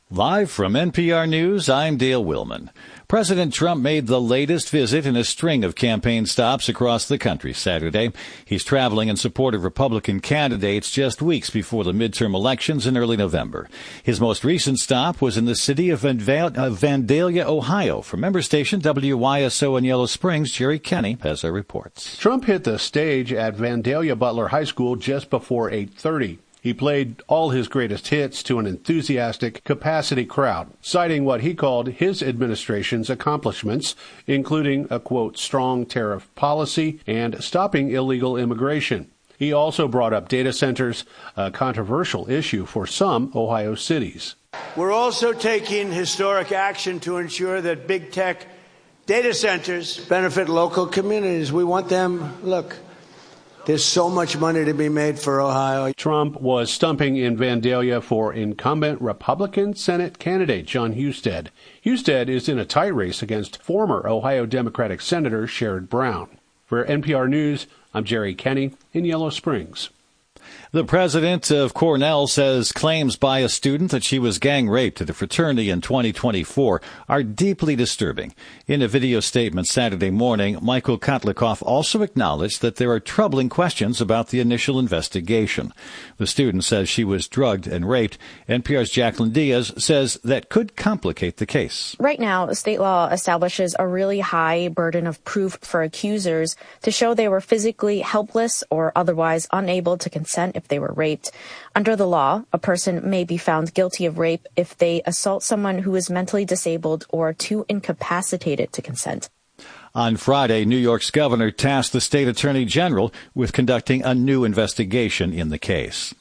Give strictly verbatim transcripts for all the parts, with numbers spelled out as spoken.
Live from N P R News, I'm Dale Willman. President Trump made the latest visit in a string of campaign stops across the country Saturday. He's traveling in support of Republican candidates just weeks before the midterm elections in early November. His most recent stop was in the city of Vandalia, Ohio. From member station W Y S O in Yellow Springs, Jerry Kenny has our reports. Trump hit the stage at Vandalia Butler High School just before eight thirty. He played all his greatest hits to an enthusiastic capacity crowd, citing what he called his administration's accomplishments, including a, quote, strong tariff policy and stopping illegal immigration. He also brought up data centers, a controversial issue for some Ohio cities. We're also taking historic action to ensure that big tech data centers benefit local communities. We want them, look, there's so much money to be made for Ohio. Trump was stumping in Vandalia for incumbent Republican Senate candidate Jon Husted. Husted is in a tight race against former Ohio Democratic Senator Sherrod Brown. For N P R News, I'm Jerry Kenny in Yellow Springs. The president of Cornell says claims by a student that she was gang raped at a fraternity in twenty twenty-four are deeply disturbing. In a video statement Saturday morning, Michael Kotlikoff also acknowledged that there are troubling questions about the initial investigation. The student says she was drugged and raped. N P R's Jacqueline Diaz says that could complicate the case. Right now, state law establishes a really high burden of proof for accusers to show they were physically helpless or otherwise unable to consent if they were raped. Under the law, a person may be found guilty of rape if they assault someone who is mentally disabled or too incapacitated to consent. On Friday, New York's governor tasked the state attorney general with conducting a new investigation in the case.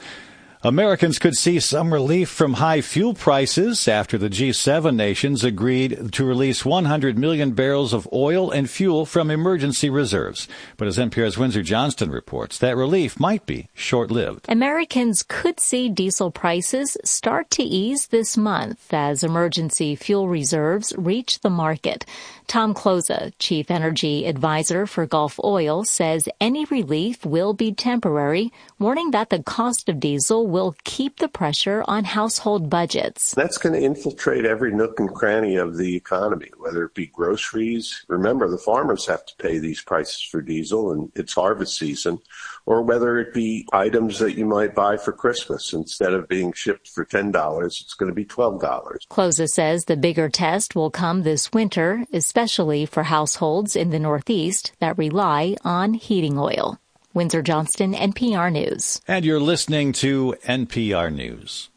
Americans could see some relief from high fuel prices after the G seven nations agreed to release one hundred million barrels of oil and fuel from emergency reserves. But as N P R's Windsor Johnston reports, that relief might be short-lived. Americans could see diesel prices start to ease this month as emergency fuel reserves reach the market. Tom Kloza, chief energy advisor for Gulf Oil, says any relief will be temporary, warning that the cost of diesel will keep the pressure on household budgets. That's going to infiltrate every nook and cranny of the economy, whether it be groceries. Remember, the farmers have to pay these prices for diesel, and it's harvest season. Or whether it be items that you might buy for Christmas. Instead of being shipped for ten dollars, it's going to be twelve dollars. Kloza says the bigger test will come this winter, especially for households in the Northeast that rely on heating oil. Windsor Johnston, N P R News. And you're listening to N P R News.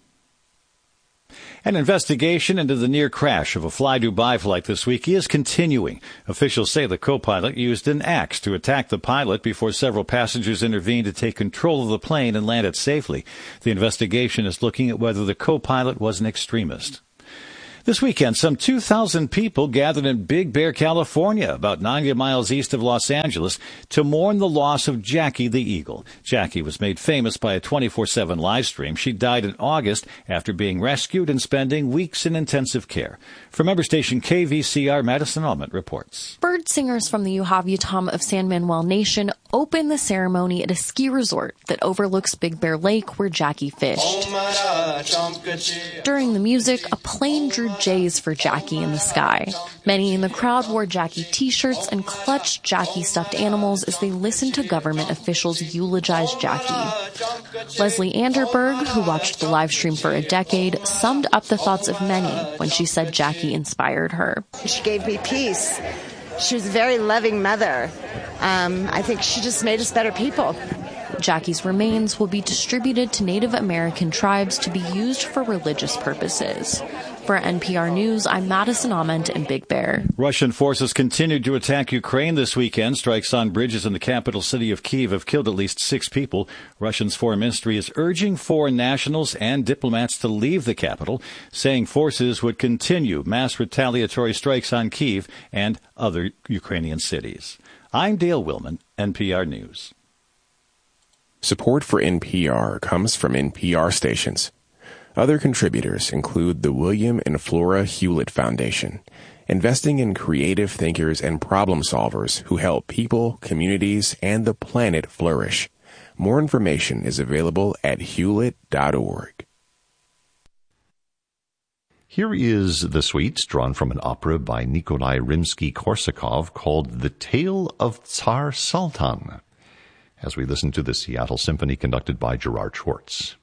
An investigation into the near crash of a Fly Dubai flight this week is continuing. Officials say the co-pilot used an axe to attack the pilot before several passengers intervened to take control of the plane and land it safely. The investigation is looking at whether the co-pilot was an extremist. This weekend, some two thousand people gathered in Big Bear, California, about ninety miles east of Los Angeles, to mourn the loss of Jackie the Eagle. Jackie was made famous by a twenty-four seven live stream. She died in August after being rescued and spending weeks in intensive care. From member station K V C R, Madison Almond reports. Bird singers from the Uhavi Tom of San Manuel Nation opened the ceremony at a ski resort that overlooks Big Bear Lake where Jackie fished. During the music, a plane drew J's for Jackie in the sky. Many in the crowd wore Jackie t-shirts and clutched Jackie stuffed animals as they listened to government officials eulogize Jackie. Leslie Anderberg, who watched the live stream for a decade, summed up the thoughts of many when she said Jackie inspired her. She gave me peace. She was a very loving mother. Um, I think she just made us better people. Jackie's remains will be distributed to Native American tribes to be used for religious purposes. For N P R News, I'm Madison Ament in Big Bear. Russian forces continued to attack Ukraine this weekend. Strikes on bridges in the capital city of Kyiv have killed at least six people. Russia's foreign ministry is urging foreign nationals and diplomats to leave the capital, saying forces would continue mass retaliatory strikes on Kyiv and other Ukrainian cities. I'm Dale Willman, N P R News. Support for N P R comes from N P R stations. Other contributors include the William and Flora Hewlett Foundation, investing in creative thinkers and problem solvers who help people, communities, and the planet flourish. More information is available at hewlett dot org. Here is the suite drawn from an opera by Nikolai Rimsky-Korsakov called The Tale of Tsar Sultan, as we listen to the Seattle Symphony conducted by Gerard Schwartz.